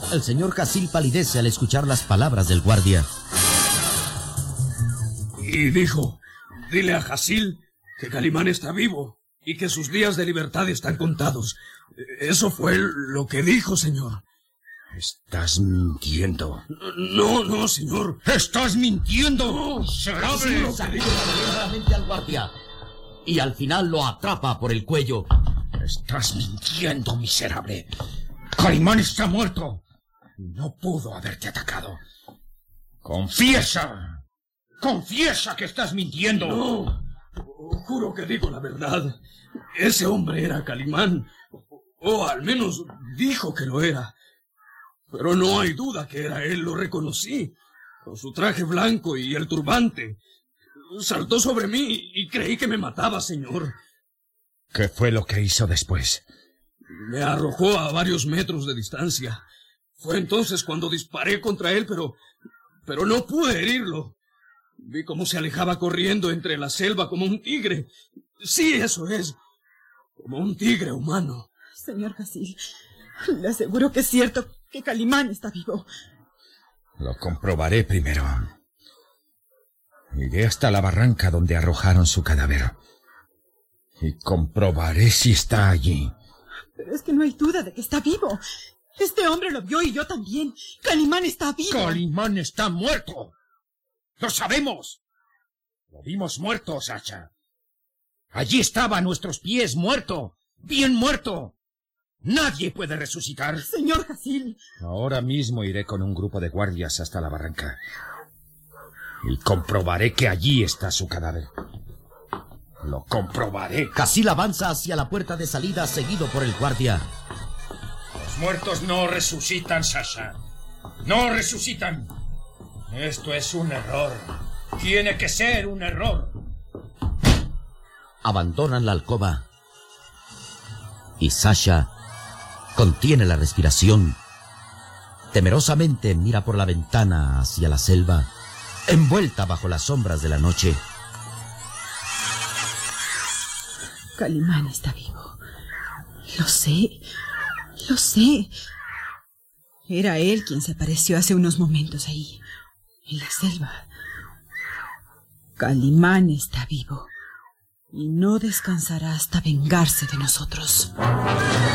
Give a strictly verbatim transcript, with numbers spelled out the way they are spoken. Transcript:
El señor Casil palidece al escuchar las palabras del guardia. Y dijo, dile a Casil que Calimán está vivo y que sus días de libertad están contados. Eso fue lo que dijo, señor. Estás mintiendo. No, no, señor. ¡Estás mintiendo! No, Casil sacude violentamente al guardia y al final lo atrapa por el cuello. Estás mintiendo, miserable. Calimán está muerto. No pudo haberte atacado. ¡Confiesa! ¡Confiesa que estás mintiendo! No, juro que digo la verdad. Ese hombre era Calimán, o al menos dijo que lo era. Pero no hay duda que era él, lo reconocí. Con su traje blanco y el turbante. Saltó sobre mí y creí que me mataba, señor. ¿Qué fue lo que hizo después? Me arrojó a varios metros de distancia. Fue entonces cuando disparé contra él, pero... pero no pude herirlo. Vi cómo se alejaba corriendo entre la selva como un tigre. Sí, eso es. Como un tigre humano. Señor Casil, le aseguro que es cierto que Calimán está vivo. Lo comprobaré primero. Iré hasta la barranca donde arrojaron su cadáver. Y comprobaré si está allí. Pero es que no hay duda de que está vivo. Este hombre lo vio y yo también. Calimán está vivo. ¡Calimán está muerto! ¡Lo sabemos! Lo vimos muerto, Sasha. Allí estaba a nuestros pies, muerto. Bien muerto. Nadie puede resucitar. Señor Casil. Ahora mismo iré con un grupo de guardias hasta la barranca. Y comprobaré que allí está su cadáver. Lo comprobaré. Casil avanza hacia la puerta de salida seguido por el guardia. Los muertos no resucitan, Sasha. No resucitan. Esto es un error. Tiene que ser un error. Abandonan la alcoba. Y Sasha contiene la respiración. Temerosamente mira por la ventana hacia la selva, envuelta bajo las sombras de la noche. Calimán está vivo. Lo sé. Lo sé. Era él quien se apareció hace unos momentos ahí, en la selva. Calimán está vivo y no descansará hasta vengarse de nosotros.